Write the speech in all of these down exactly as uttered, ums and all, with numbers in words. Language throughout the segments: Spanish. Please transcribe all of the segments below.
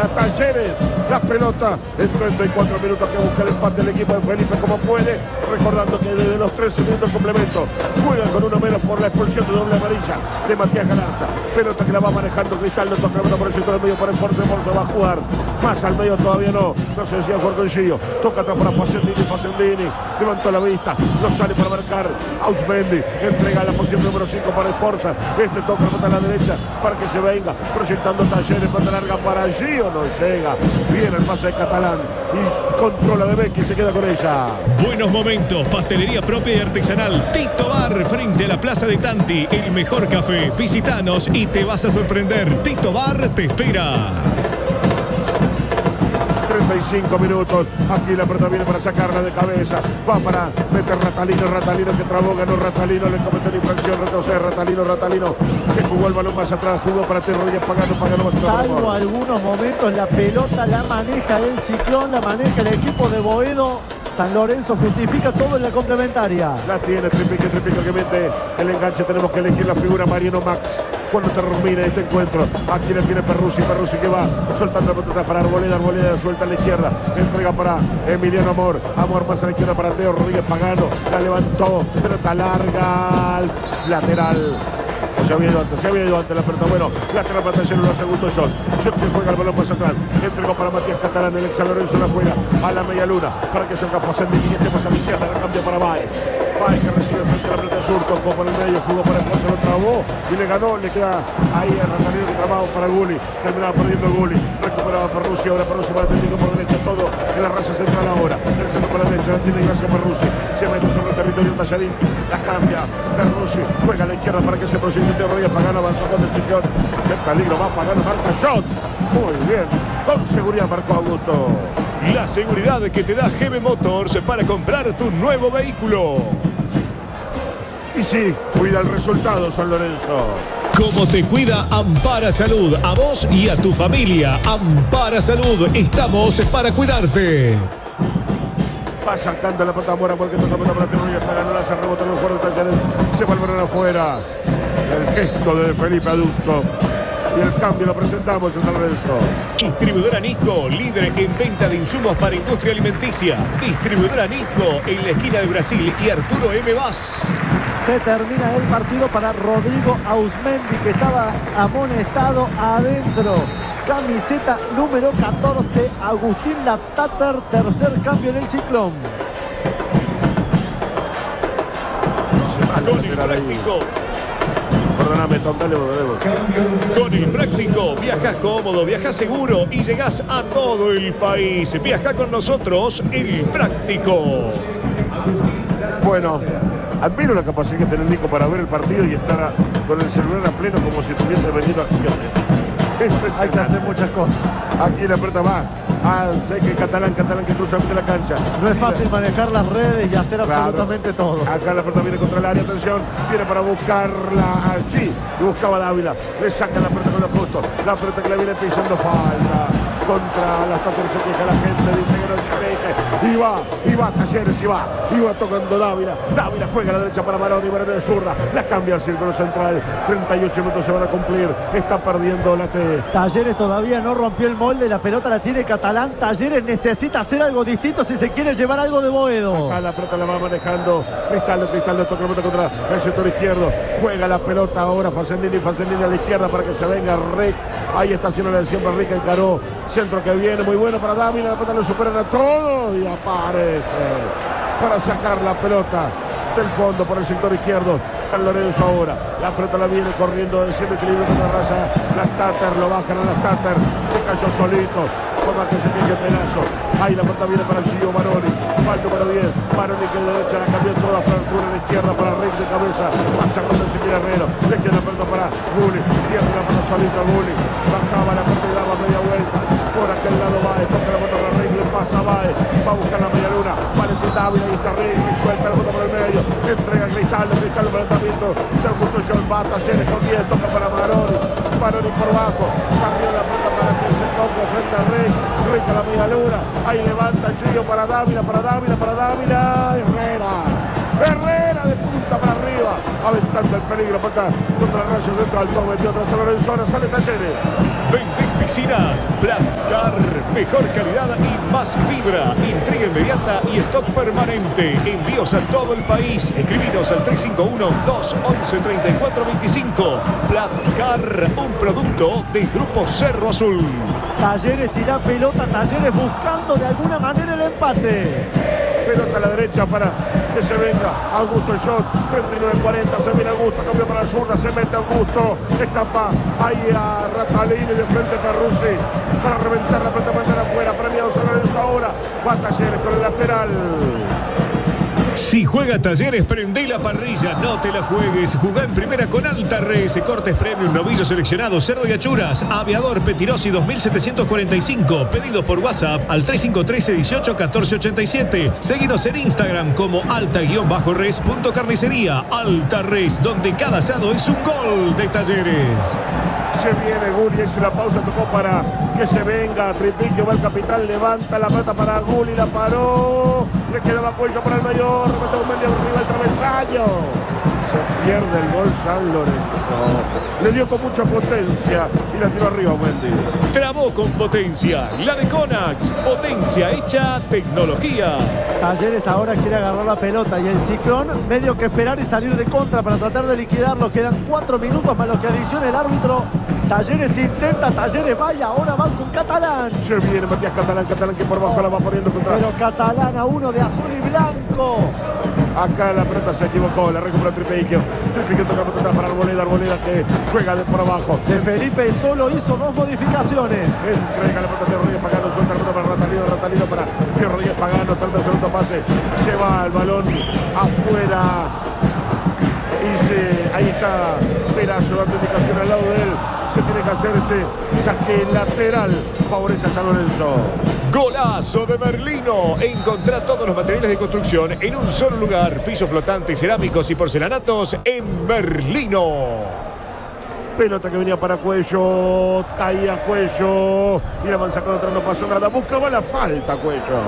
para Talleres. La pelota en treinta y cuatro minutos que busca el empate del equipo de Felipe como puede. Recordando que desde los trece minutos del complemento juegan con uno menos por la expulsión de doble amarilla de Matías Galarza. Pelota que la va manejando Cristal, no toca la pelota por el sector del medio por el Forza. Forza va a jugar más al medio, todavía no. No se decía Jorge Gillo. Toca atrás para Facendini. Facendini levantó la vista, no sale para marcar. Ausmendi entrega la posición número cinco para el Forza. Este toca la pelota a la derecha para que se venga proyectando Talleres. Pelota larga para Gio, no llega. Viene el pase de Catalán y controla de Becky y se queda con ella. Buenos momentos, pastelería propia y artesanal Tito Bar frente a la Plaza de Tanti. El mejor café, visitanos y te vas a sorprender. Tito Bar te espera. treinta y cinco minutos, aquí la pelota viene para sacarla de cabeza, va para meter Ratalino, Ratalino que trabó, ganó Ratalino, le cometió una infracción, retrocede Ratalino, Ratalino que jugó el balón más atrás, jugó para Teo Rodríguez, Pagano, Pagano más atrás. Salvo algunos momentos la pelota la maneja el Ciclón, la maneja el equipo de Boedo. San Lorenzo justifica todo en la complementaria. La tiene Tripique, Tripique que mete el enganche. Tenemos que elegir la figura Mariano Max cuando termine este encuentro. Aquí la tiene Perruzzi, Perruzzi que va soltando la pelota para Arboleda, Arboleda suelta a la izquierda, entrega para Emiliano Amor, Amor más a la izquierda para Teo Rodríguez, Pagano, la levantó, pelota larga, lateral. O se había ido antes, se había ido antes la pelota. Bueno, lateral para Talleres, lo segundo shot. Shot que juega el balón más atrás. Entregó para Matías Catalán, el ex San Lorenzo la juega a la media luna para que salga Facendini y este más a la izquierda, la cambia para Báez. Báez que recibe frente a la pelota de Sur, tocó por el medio, jugó para el Forza, lo trabó y le ganó, le queda ahí a Ratalino que trababa para Gulli. Terminaba perdiendo Gulli, recuperaba Perruzzi, ahora Perruzzi para el técnico por derecha, todo en la raza central ahora. El centro para la derecha, la tiene gracias Perruzzi. Se mete sobre el territorio Tallarín, la cambia Perruzzi, juega a la izquierda para que se proyecte. Teo Rodríguez, Pagano avanzó con decisión. Qué peligro va Pagano, marca shot. Muy bien, con seguridad marcó Augusto. La seguridad que te da G B Motors para comprar tu nuevo vehículo. Y sí, cuida el resultado San Lorenzo. Como te cuida Ampara Salud, a vos y a tu familia. Ampara Salud, estamos para cuidarte. Va sacando la pelota Mora porque toca la pelota para Teo Rodríguez, Pagano la hace rebotar los jugadores de Talleres. Se va el balón afuera. El gesto de Felipe Adusto. Y el cambio lo presentamos en San Lorenzo. Distribuidora Nisco, líder en venta de insumos para industria alimenticia. Distribuidora Nisco en la esquina de Brasil y Arturo M. Vaz. Se termina el partido para Rodrigo Ausmendi, que estaba amonestado adentro. Camiseta número catorce, Agustín Latstatter, tercer cambio en el Ciclón. Con el práctico. Perdóname, Tom, dale, Con el práctico, viajas cómodo, viajas seguro y llegas a todo el país. Viaja con nosotros, el práctico. Bueno, admiro la capacidad que tiene el Nico para ver el partido y estar con el celular a pleno como si estuviese vendiendo acciones. Hay que hacer muchas cosas. Aquí la pelota va al Seque Catalán, Catalán que cruza de la cancha. No es fácil manejar las redes y hacer Claro. absolutamente todo. Acá la pelota viene contra el área, atención, viene para buscarla allí. Y buscaba Dávila, le saca la pelota con lo justo. La pelota que le viene pisando falta. Contra las Tatas se queja la gente, dice que no chareque. Y va, y va Talleres, y va. Y va tocando Dávila. Dávila juega a la derecha para Maroni, Maroni de zurda. La cambia al círculo central. treinta y ocho minutos se van a cumplir. Está perdiendo la T. Talleres todavía no rompió el molde, la pelota la tiene Catalán. Talleres necesita hacer algo distinto si se quiere llevar algo de Boedo. Acá la pelota la va manejando Cristaldo, Cristaldo toca la pelota contra el sector izquierdo. Juega la pelota ahora Facendini, Facendini a la izquierda para que se venga Rick. Ahí está haciendo la siempre Rick, encaró. Centro que viene, muy bueno para Dávila. La pelota lo superan a todos y aparece para sacar la pelota del fondo por el sector izquierdo. San Lorenzo ahora. La pelota la viene corriendo, haciendo equilibrio contra Raya. Las Tatter lo bajan a las Tatter. Se cayó solito. Por más que se quede el pedazo. Ahí la pelota viene para Gio Maroni. Va el número diez. Maroni que de derecha la cambió toda para Arturo a la izquierda para Rick de cabeza. Va cerrando Ezequiel Herrero. Le queda la pelota para Gulli. Pierde la pelota solito a Gulli. Bajaba la pelota y daba media vuelta. Por aquel lado Baez. Toca la pelota para Rick. Le pasa Baez. Va a buscar la media luna. Valentín Dávila. Ahí está Rick. Rick suelta la pelota por el medio. Entrega Cristaldo. Cristaldo para el lanzamiento de Augusto John. Va a Talleres con diez. Toca para Maroni. Maroni por bajo. Cambió la pelota para que se toque frente a Rick. Rick a la media luna. Ahí levanta el Gio para Dávila. Para Dávila. Para Dávila. Herrera. Herrera de punta para arriba, aventando el peligro para contra el Rayo Central. Todo metido atrás a Lorenzo. Ahora sale Talleres. ¿Vendés piscinas? Platzcar. Mejor calidad y más fibra. Entrega inmediata y stock permanente. Envíos a todo el país. Escribinos al tres cinco uno, dos once, treinta y cuatro veinticinco. Platzcar, un producto del Grupo Cerro Azul. Talleres y la pelota. Talleres buscando de alguna manera el empate. Pelota a la derecha para que se venga Augusto el shot. treinta y nueve cuarenta. Se viene Augusto. Cambio para la zurda. Se mete Augusto. Escapa ahí a Ratalini de frente a Perruzzi para reventar la pelota, mandar afuera. Premiado San Lorenzo ahora. Va Talleres con el lateral. Si juega Talleres, prendé la parrilla, no te la juegues. Jugá en primera con Alta Res, cortes premium, novillos seleccionados, cerdo y achuras, aviador Petirosi dos mil setecientos cuarenta y cinco. Pedido por WhatsApp al tres cinco tres, dieciocho, catorce ochenta y siete. Seguinos en Instagram como alta-res punto carnicería. Alta Res, donde cada asado es un gol de Talleres. Se viene Gulli, es la pausa, tocó para que se venga Tripiquio, va el capitán, levanta la plata para Gulli, la paró, le quedaba cuello para el mayor, remete un medio arriba el travesaño. Se pierde el gol San Lorenzo. Le dio con mucha potencia y la tiró arriba Mendy. Trabó con potencia, la de Conax, potencia hecha tecnología. Talleres ahora quiere agarrar la pelota y el Ciclón medio que esperar y salir de contra para tratar de liquidarlo. Quedan cuatro minutos más lo que adiciona el árbitro. Talleres intenta, Talleres va y ahora van con Catalán. Se viene Matías Catalán, Catalán que por bajo la va poniendo contra. Pero Catalán a uno de azul y blanco. Acá la pelota se equivocó, la recupera Tripiquio. Tripiquio toca la pelota para Arboleda, Arboleda que juega de por abajo. De Felipe solo hizo dos modificaciones. Entrega la pelota de Rodríguez Pagano, suelta la pelota para Ratalino, Ratalino para Pío Rodríguez Pagano, trata de hacer otro pase. Se va el balón afuera. Y se, ahí está Perazo dando indicación al lado de él. Se tiene que hacer este saque lateral. Favorece a San Lorenzo. Golazo de Merlino. Encontrá todos los materiales de construcción en un solo lugar. Pisos flotantes, cerámicos y porcelanatos en Merlino. Pelota que venía para Cuello. Caía Cuello. Y la mansa con otra, no pasó nada. Buscaba la falta Cuello.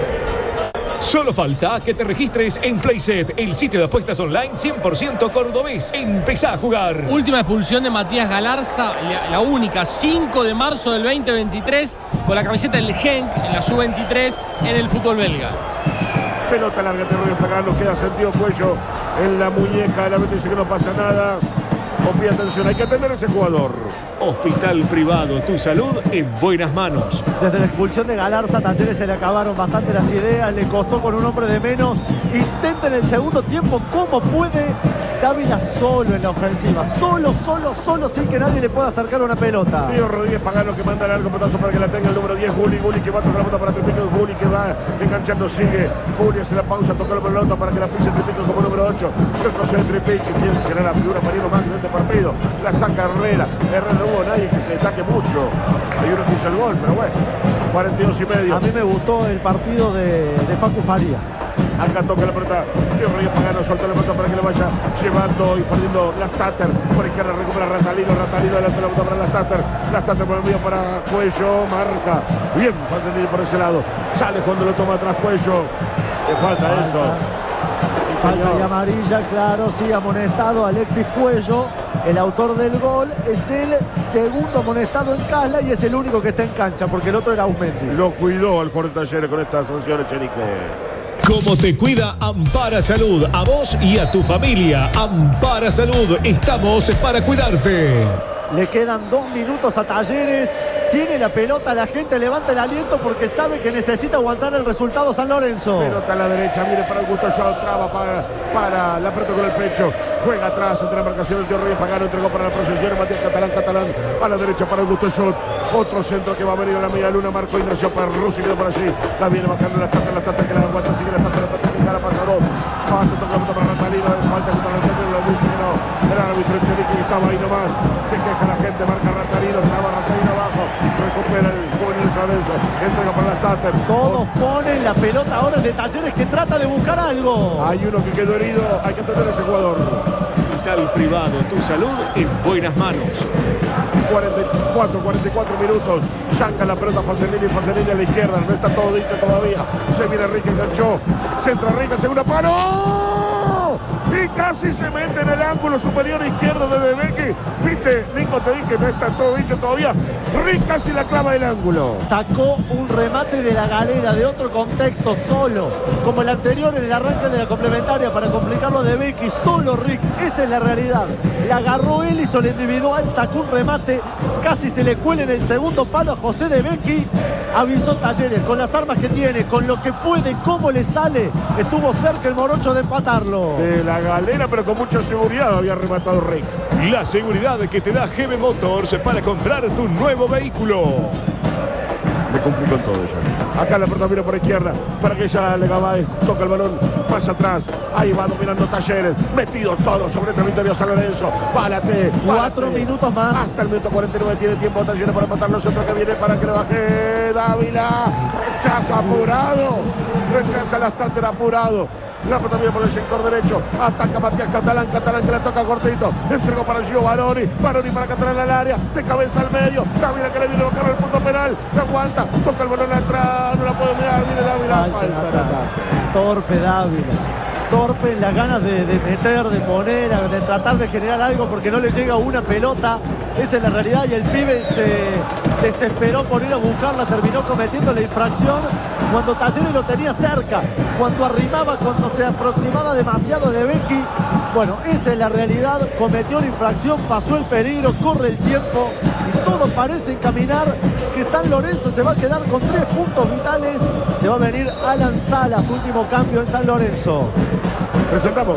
Solo falta que te registres en Playset, el sitio de apuestas online cien por ciento cordobés. Empezá a jugar. Última expulsión de Matías Galarza, la, la única, cinco de marzo del veinte veintitrés, con la camiseta del Genk en la sub veintitrés en el fútbol belga. Pelota larga de Rodríguez Pagano, queda sentido Cuello en la muñeca. El árbitro dice que no pasa nada. Pide atención, hay que atender a ese jugador. Hospital Privado, tu salud en buenas manos. Desde la expulsión de Galarza, Talleres se le acabaron bastante las ideas, le costó con un hombre de menos. Intenta en el segundo tiempo, ¿cómo puede? Dávila solo en la ofensiva, solo, solo, solo, sin que nadie le pueda acercar una pelota. Tío Rodríguez Pagano que manda el largo pedazo para que la tenga el número diez, Gulli, Gulli que va a tocar la pelota para Tripiquio, Gulli que va enganchando, sigue. Gulli hace la pausa, toca la pelota para que la pise Tripiquio como número ocho. Retrocede Tripiquio, ¿quién será la figura Marino más de este partido? La saca Herrera. Herrera no hubo nadie que se destaque mucho. Hay uno que hizo el gol, pero bueno, cuarenta y dos y medio. A mí me gustó el partido de, de Facu Farías. Acá toca la pelota, Tío Rodríguez Pagano suelta la pelota para que le vaya llevando y perdiendo la Stater. Por izquierda recupera Ratalino, Ratalino adelante la pelota para la Stater. La Stater por el medio para Cuello, marca. Bien, falta por ese lado. Sale cuando lo toma atrás Cuello. Le falta, falta. eso. Falta y amarilla, claro, sí, amonestado Alexis Cuello. El autor del gol es el segundo amonestado en Casla y es el único que está en cancha porque el otro era Ausmendi. Lo cuidó al jugador de Talleres con esta sanción, Echenique. Como te cuida Ampara Salud, a vos y a tu familia. Ampara Salud, estamos para cuidarte. Le quedan dos minutos a Talleres. Tiene la pelota, la gente levanta el aliento porque sabe que necesita aguantar el resultado San Lorenzo. Pelota a la derecha, mire para Augusto Shot, traba para, para la pelota con el pecho. Juega atrás entre la marcación del Tío Rodríguez Pagano, entregó para la procesión Matías Catalán, Catalán a la derecha para Augusto Shot. Otro centro que va a venir a la media luna, marcó Ignacio para Rossi, quedó por allí. La viene bajando la Stater, la Stater que la aguanta, sigue la Stater, la Stater que cara pasa dos. Pasa, toca la pelota para Ratalino, falta contra Ratalino, lo dice que no. El árbitro Echenique que estaba ahí nomás. Se queja la gente, marca Ratalino, traba Ratalino abajo. Recupera el juvenil San Lorenzo, entrega para la Stater. Todos ponen la pelota ahora de Talleres que trata de buscar algo. Hay uno que quedó herido, hay que atender a ese jugador. Hospital Privado, tu salud en buenas manos. cuarenta y cuatro, cuarenta y cuatro minutos. Saca la pelota Fasenini, Fasenini a la izquierda. No está todo dicho todavía. Se viene Enrique, enganchó. Centro Enrique, segunda palo. Tiró y casi se mete en el ángulo superior izquierdo de De Becky. Viste, Nico, te dije, no está todo dicho todavía. Rick casi la clava del ángulo. Sacó un remate de la galera de otro contexto solo, como el anterior en el arranque de la complementaria para complicarlo De Becky. Solo Rick, esa es la realidad. La agarró él, hizo el individual, sacó un remate, casi se le cuela en el segundo palo a José De Becky. Avisó Talleres con las armas que tiene, con lo que puede, cómo le sale. Estuvo cerca el morocho de empatarlo. De la galera, pero con mucha seguridad había rematado Rick. La seguridad que te da G B Motors para comprar tu nuevo vehículo. Me cumplí con todo ya. Acá la pelota mira por izquierda para que ya Legabay toca el balón más atrás. Ahí va dominando Talleres. Metidos todos sobre el territorio San Lorenzo. Pálate. Cuatro minutos más. Hasta el minuto cuarenta y nueve tiene tiempo Talleres para matar los otros que viene para que le baje Dávila. Rechaza apurado. Rechaza la Stater apurado. La pelota viene por el sector derecho. Ataca Matías Catalán. Catalán que le toca cortito. Entregó para Gio Baroni. Baroni para Catalán al área. De cabeza al medio. Dávila que le viene a buscar el punto penal. La aguanta. Toca el balón atrás. No la puede mirar. Viene Dávila. Falta, Falta de ataque. Torpe Dávila. Torpe en las ganas de, de meter, de poner, de tratar de generar algo porque no le llega una pelota. Esa es la realidad y el pibe se desesperó por ir a buscarla, terminó cometiendo la infracción cuando Talleres lo tenía cerca, cuando arrimaba, cuando se aproximaba demasiado de Becky. Bueno, esa es la realidad, cometió la infracción, pasó el peligro, corre el tiempo y todo parece encaminar que San Lorenzo se va a quedar con tres puntos vitales. Se va a venir Alan Salas, último cambio en San Lorenzo. Presentamos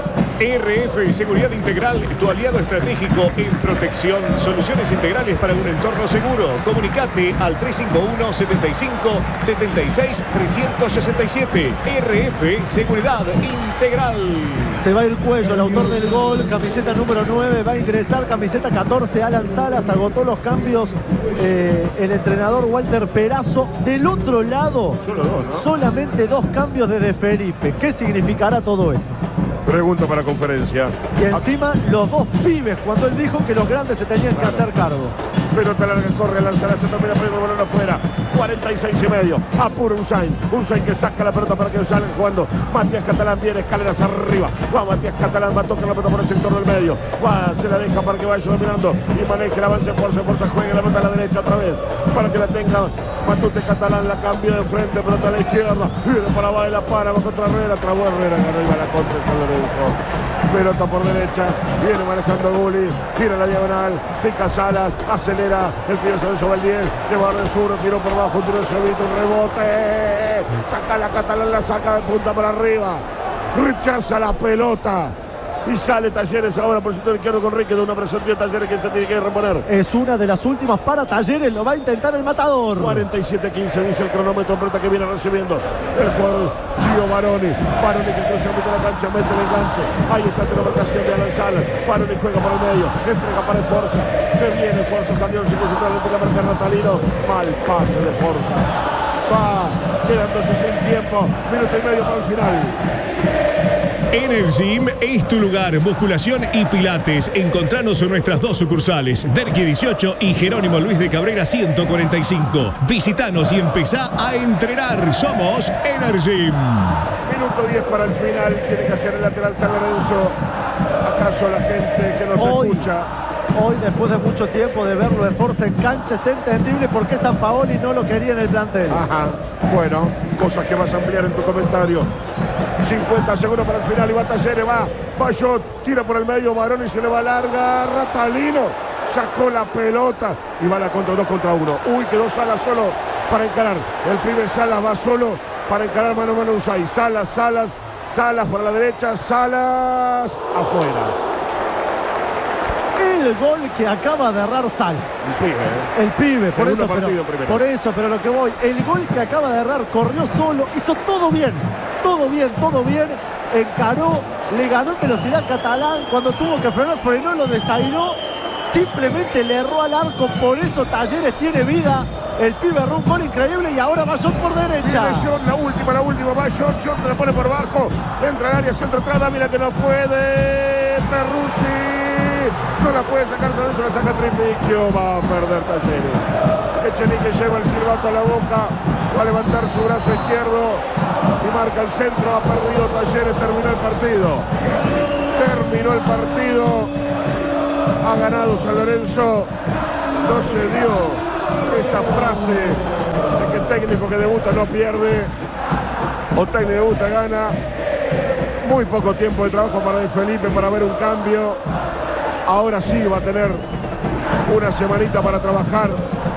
R F Seguridad Integral, tu aliado estratégico en protección. Soluciones integrales para un entorno seguro. Comunicate al tres cinco uno, setenta y cinco, setenta y seis, trescientos sesenta y siete. R F Seguridad Integral. Se va a ir Cuello, el autor del gol, camiseta número nueve, va a ingresar camiseta catorce, Alan Salas, agotó los cambios eh, el entrenador Walter Perazo. Del otro lado, Solo dos, ¿no? solamente dos cambios de De Felipe. ¿Qué significará todo esto? Pregunta para conferencia. Y encima los dos pibes, cuando él dijo que los grandes se tenían que hacer cargo. Pelota larga, corre, lanza la se termina poniendo el balón afuera. cuarenta y seis y medio. Apura Unzain. Unzain que saca la pelota para que salga jugando. Matías Catalán viene, escaleras arriba. Va Matías Catalán, va a tocar la pelota por el sector del medio. Va, se la deja para que vaya dominando y maneje el avance, fuerza, fuerza, juegue la pelota a la derecha otra vez. Para que la tenga Matute Catalán, la cambio de frente, pelota a la izquierda. Viene para Baila, para, va contra Herrera, trabó Herrera, ganó y va la contra de San Lorenzo. Pelota por derecha, viene manejando Gulli, tira la diagonal, pica Salas, acelera, el pibe se sobre el diez, le va a dar de sur, tiró por abajo, tiró de Sevito, un rebote, saca la Catalán, la saca de punta para arriba, rechaza la pelota. Y sale Talleres ahora por el sector izquierdo con Rique de una presión de Talleres que se tiene que reponer. Es una de las últimas para Talleres, lo va a intentar el matador. cuarenta y siete quince dice el cronómetro, pelota que viene recibiendo el jugador Gio Baroni. Baroni que cruza mete la cancha, mete el enganche. Ahí está la marcación de Alan Salas. Baroni juega por el medio, entrega para el Forza. Se viene Forza, salió el cinco central de la marca Natalino. Mal pase de Forza. Va quedándose sin tiempo. Minuto y medio para el final. Energym es tu lugar, musculación y pilates. Encontranos en nuestras dos sucursales, Derqui dieciocho y Jerónimo Luis de Cabrera ciento cuarenta y cinco. Visitanos y empezá a entrenar. Somos Energym. Minuto diez para el final. Tiene que hacer el lateral San Lorenzo. ¿Acaso la gente que nos Hoy. escucha? Hoy, después de mucho tiempo de verlo de Forza en cancha, es entendible por qué Sampaoli no lo quería en el plantel. Ajá, bueno, cosas que vas a ampliar en tu comentario. cincuenta segundos para el final y va Talleres, va Bayot, tira por el medio, Baroni se le va larga, Ratalino sacó la pelota y va a la contra dos contra uno. Uy, quedó Salas solo para encarar. El primer Salas va solo para encarar mano a mano Unzain. Salas, Salas, Salas por la derecha, Salas afuera. El gol que acaba de errar Salas. El pibe, ¿eh? El pibe, por Segundo eso, partido pero, primero. por eso, pero lo que voy, el gol que acaba de errar, corrió solo, hizo todo bien, todo bien, todo bien, encaró, le ganó en velocidad Catalán, cuando tuvo que frenar, frenó, lo desairó, simplemente le erró al arco, por eso Talleres tiene vida. El pibe erró un gol increíble y ahora Bayot por derecha. Dirección, la última, la última, Bayot, Shot la pone por abajo, entra al área, centro atrás, Dávila que no puede, Perruzzi. No la puede sacar, Lorenzo la saca Tripicchio, va a perder Talleres. Echenique lleva el silbato a la boca. Va a levantar su brazo izquierdo y marca el centro. Ha perdido Talleres, terminó el partido. Terminó el partido. Ha ganado San Lorenzo. No se dio esa frase de que técnico que debuta no pierde o técnico que debuta gana. Muy poco tiempo de trabajo para De Felipe para ver un cambio. Ahora sí va a tener una semanita para trabajar